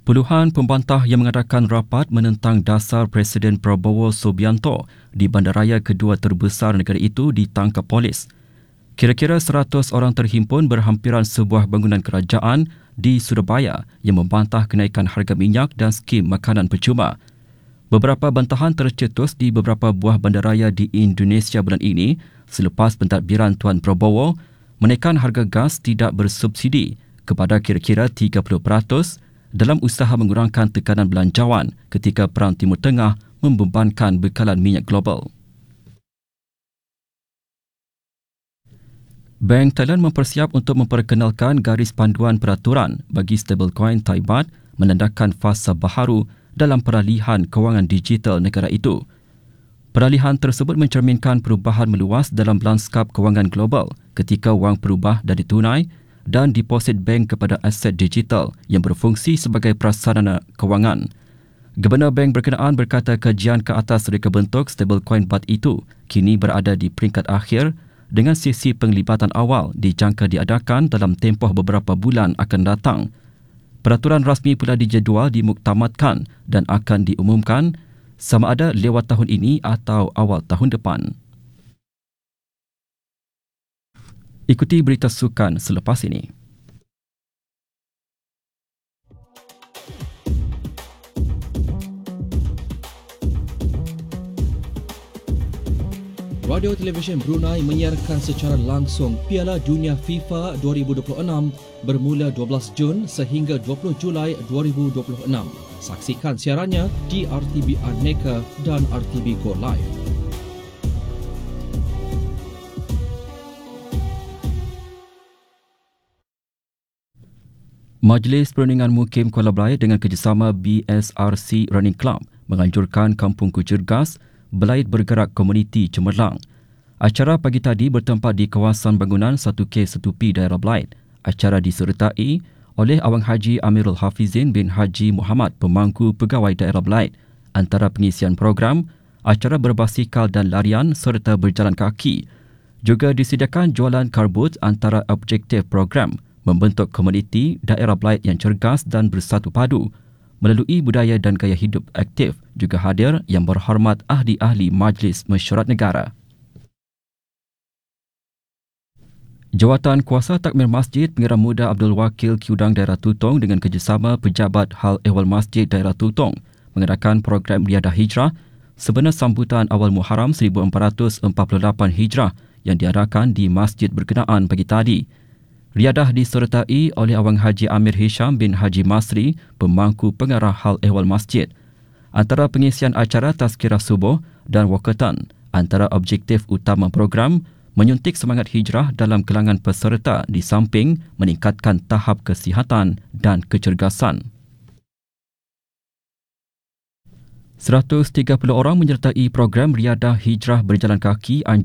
Puluhan pembantah yang mengadakan rapat menentang dasar Presiden Prabowo Subianto di bandaraya kedua terbesar negara itu ditangkap polis. Kira-kira 100 orang terhimpun berhampiran sebuah bangunan kerajaan di Surabaya yang membantah kenaikan harga minyak dan skim makanan percuma. Beberapa bantahan tercetus di beberapa buah bandaraya di Indonesia bulan ini selepas pentadbiran Tuan Prabowo menaikkan harga gas tidak bersubsidi kepada kira-kira 30% dalam usaha mengurangkan tekanan belanjawan ketika Perang Timur Tengah membebankan bekalan minyak global. Bank Thailand mempersiap untuk memperkenalkan garis panduan peraturan bagi stablecoin Thai Baht menandakan fasa baharu dalam peralihan kewangan digital negara itu. Peralihan tersebut mencerminkan perubahan meluas dalam lanskap kewangan global ketika wang berubah dari tunai dan deposit bank kepada aset digital yang berfungsi sebagai prasarana kewangan. Gubernur bank berkenaan berkata kajian ke atas reka bentuk stablecoin Baht itu kini berada di peringkat akhir dengan sesi penglibatan awal dijangka diadakan dalam tempoh beberapa bulan akan datang. Peraturan rasmi pula dijadual dimuktamadkan dan akan diumumkan sama ada lewat tahun ini atau awal tahun depan. Ikuti berita sukan selepas ini. Radio Televisyen Brunei menyiarkan secara langsung Piala Dunia FIFA 2026 bermula 12 Jun sehingga 20 Julai 2026. Saksikan siarannya di RTB Aneka dan RTB Go Live. Majlis Perundingan Mukim Kuala Belait dengan kerjasama BSRC Running Club menganjurkan Kampung Kujergas Belait Bergerak Komuniti Cemerlang. Acara pagi tadi bertempat di kawasan bangunan 1K1P daerah Belait. Acara disertai oleh Awang Haji Amirul Hafizin bin Haji Muhammad, pemangku pegawai daerah Belait. Antara pengisian program, acara berbasikal dan larian serta berjalan kaki. Juga disediakan jualan karbut antara objektif program membentuk komuniti daerah Belait yang cergas dan bersatu padu melalui budaya dan gaya hidup aktif. Juga hadir yang berhormat ahli-ahli Majlis Mesyuarat Negara. Jawatan Kuasa Takmir Masjid Pengarah Muda Abdul Wakil Kudang Daerah Tutong dengan kerjasama Pejabat Hal Ehwal Masjid Daerah Tutong mengadakan program Riadah Hijrah sebenar sambutan awal Muharram 1448 Hijrah yang diadakan di masjid berkenaan pagi tadi. Riadah disertai oleh Awang Haji Amir Hisham bin Haji Masri, pemangku pengarah Hal Ehwal Masjid. Antara pengisian acara tazkirah subuh dan wakatan, antara objektif utama program menyuntik semangat hijrah dalam kalangan peserta di samping meningkatkan tahap kesihatan dan kecergasan. 130 orang menyertai program Riadah Hijrah berjalan kaki